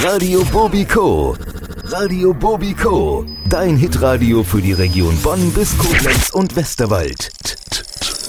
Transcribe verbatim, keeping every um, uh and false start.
Radio Bobiko. Radio Bobiko. Dein Hitradio für die Region Bonn bis Koblenz und Westerwald.